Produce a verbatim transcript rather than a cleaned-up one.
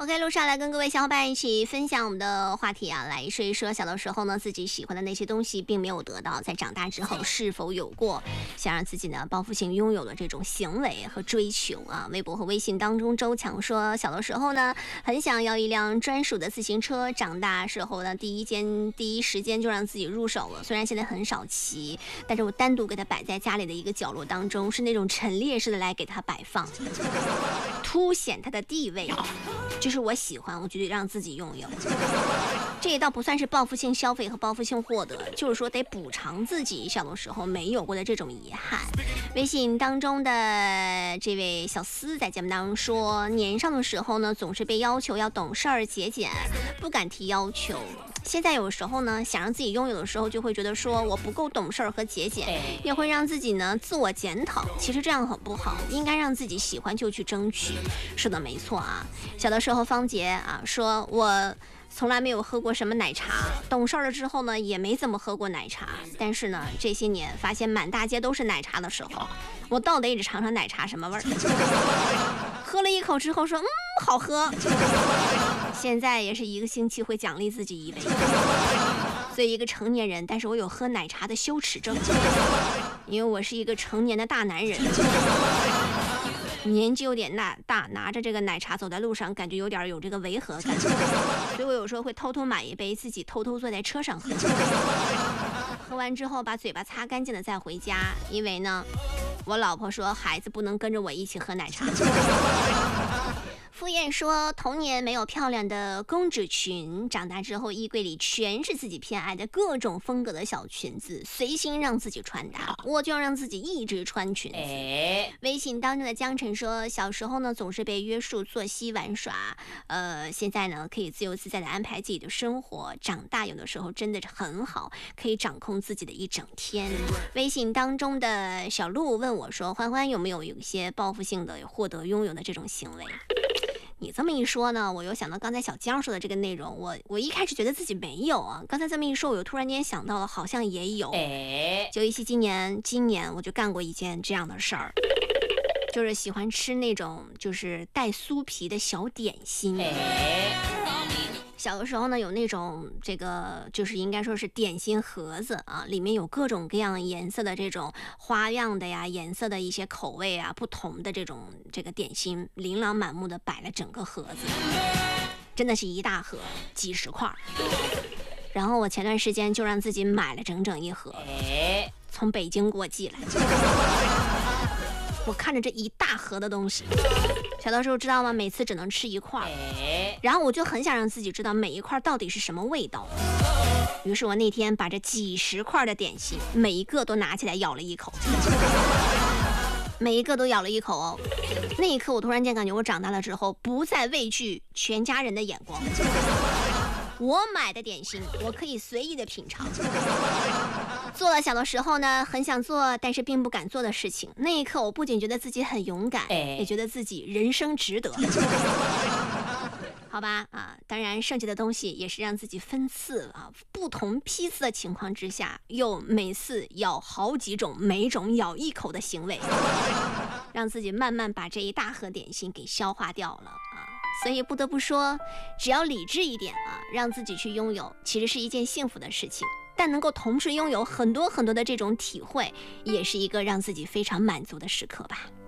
OK， 路上来跟各位小伙伴一起分享我们的话题啊，来说一说小的时候呢，自己喜欢的那些东西并没有得到，在长大之后是否有过想让自己呢报复性拥有的这种行为和追求啊？微博和微信当中，周强说，小的时候呢，很想要一辆专属的自行车，长大时候呢，第一间第一时间就让自己入手了。虽然现在很少骑，但是我单独给它摆在家里的一个角落当中，是那种陈列式的来给它摆放，凸显它的地位。就是我喜欢，我就得让自己拥有。这也倒不算是报复性消费和报复性获得，就是说得补偿自己小的时候没有过的这种遗憾。微信当中的这位小思在节目当中说，年少的时候呢，总是被要求要懂事儿节俭，不敢提要求。现在有时候呢，想让自己拥有的时候，就会觉得说我不够懂事儿和节俭，也会让自己呢自我检讨。其实这样很不好，应该让自己喜欢就去争取。是的，没错啊。小的时候，方杰啊说，我从来没有喝过什么奶茶，懂事了之后呢，也没怎么喝过奶茶。但是呢，这些年发现满大街都是奶茶的时候，我倒得尝尝奶茶什么味儿。喝了一口之后说，嗯，好喝。现在也是一个星期会奖励自己一杯。所以一个成年人，但是我有喝奶茶的羞耻症，因为我是一个成年的大男人。年纪有点大大，拿着这个奶茶走在路上，感觉有点有这个违和感，所以我有时候会偷偷买一杯，自己偷偷坐在车上喝，喝完之后把嘴巴擦干净的再回家，因为呢，我老婆说孩子不能跟着我一起喝奶茶。敷衍说，童年没有漂亮的公主裙，长大之后衣柜里全是自己偏爱的各种风格的小裙子，随心让自己穿搭，我就要让自己一直穿裙子。哎、微信当中的江晨说，小时候呢总是被约束作息玩耍，呃，现在呢可以自由自在的安排自己的生活，长大有的时候真的是很好，可以掌控自己的一整天。微信当中的小鹿问我说，欢欢有没有有一些报复性的获得拥有的这种行为？你这么一说呢，我又想到刚才小江说的这个内容，我我一开始觉得自己没有啊，刚才这么一说，我又突然间想到了，好像也有。哎，就一些今年今年我就干过一件这样的事儿，就是喜欢吃那种就是带酥皮的小点心。哎，小的时候呢，有那种这个就是应该说是点心盒子啊，里面有各种各样颜色的这种花样的呀，颜色的一些口味啊，不同的这种这个点心，琳琅满目的摆了整个盒子，真的是一大盒，几十块。然后我前段时间就让自己买了整整一盒，从北京给我寄来。我看着这一大盒的东西，小的时候知道吗？每次只能吃一块，然后我就很想让自己知道每一块到底是什么味道。于是我那天把这几十块的点心，每一个都拿起来咬了一口，每一个都咬了一口哦。那一刻我突然间感觉我长大了之后，不再畏惧全家人的眼光。我买的点心，我可以随意的品尝。做了小的时候呢，很想做但是并不敢做的事情，那一刻我不仅觉得自己很勇敢，也觉得自己人生值得。好吧啊，当然剩下的东西也是让自己分次啊，不同批次的情况之下，又每次咬好几种，每种咬一口的行为，让自己慢慢把这一大盒点心给消化掉了啊。所以不得不说，只要理智一点啊，让自己去拥有，其实是一件幸福的事情。但能够同时拥有很多很多的这种体会，也是一个让自己非常满足的时刻吧。